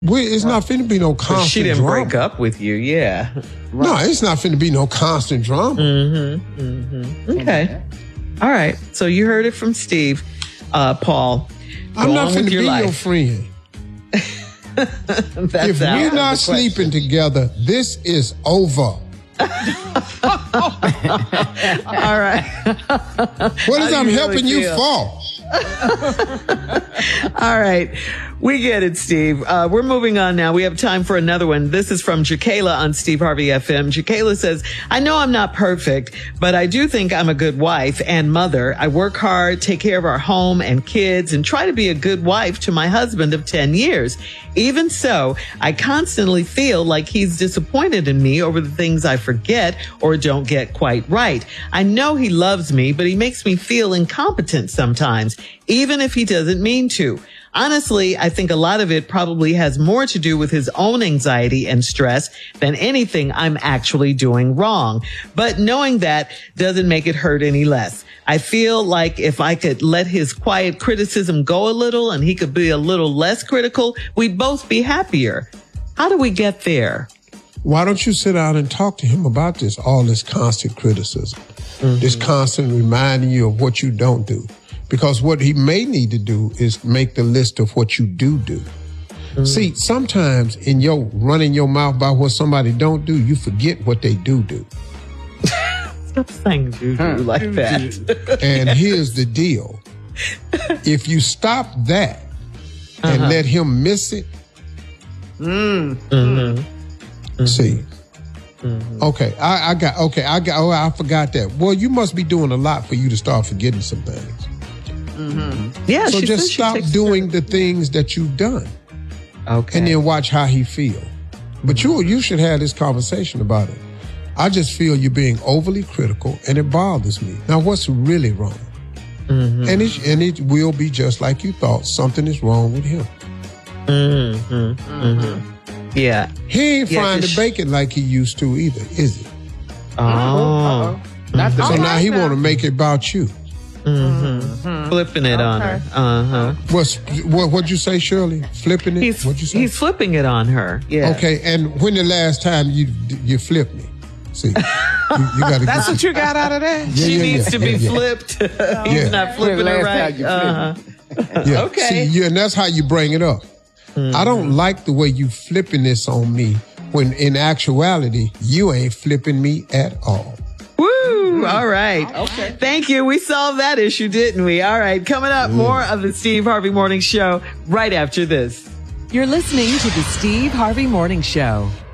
It's not finna be no constant But she didn't drama. break up with you, yeah. Right. No, it's not finna be no constant drama. Okay. All right. So you heard it from Steve. Paul, I'm not finna be your friend. If we're not sleeping together, this is over. All right. What is I'm helping you for? All right. We get it, Steve. We're moving on now. We have time for another one. This is from Jacayla on Steve Harvey FM. Jacayla says, I know I'm not perfect, but I do think I'm a good wife and mother. I work hard, take care of our home and kids, and try to be a good wife to my husband of 10 years. Even so, I constantly feel like he's disappointed in me over the things I forget or don't get quite right. I know he loves me, but he makes me feel incompetent sometimes, even if he doesn't mean to. Honestly, I think a lot of it probably has more to do with his own anxiety and stress than anything I'm actually doing wrong. But knowing that doesn't make it hurt any less. I feel like if I could let his quiet criticism go a little and he could be a little less critical, we'd both be happier. How do we get there? Why don't you sit down and talk to him about this, all this constant criticism, this constant reminding you of what you don't do? Because what he may need to do is make the list of what you do. See, sometimes in your running your mouth about what somebody don't do, you forget what they do. Stop saying do like that. And here's the deal. If you stop that and let him miss it, see. Okay, I forgot that. Well, you must be doing a lot for you to start forgetting some things. Yeah, so just stop doing the things that you've done. Okay. And then watch how he feels. But you should have this conversation about it. I just feel you're being overly critical and it bothers me. Now, what's really wrong? And it will be just like you thought. Something is wrong with him. Yeah. He ain't frying the bacon like he used to either, is he? Oh. So now he want to make it about you. Flipping it on her. What'd you say, Shirley? Flipping it? What'd you say? He's flipping it on her. Yeah. Okay, and when the last time you flipped me? See, you gotta That's what you got out of that? She needs to be flipped. He's not flipping her right. Yeah. Okay. See, and that's how you bring it up. I don't like the way you flipping this on me when in actuality, you ain't flipping me at all. Woo! All right. Okay. Thank you. We solved that issue, didn't we? All right. Coming up, more of the Steve Harvey Morning Show right after this. You're listening to the Steve Harvey Morning Show.